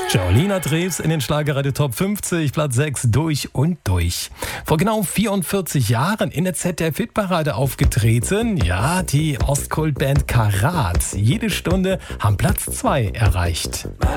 Jolina Drews in den Schlagerradio Top 50, Platz 6, durch und durch. Vor genau 44 Jahren in der ZDF-Hitparade aufgetreten. Ja, die Ostkult-Band Karat. Jede Stunde haben Platz 2 erreicht.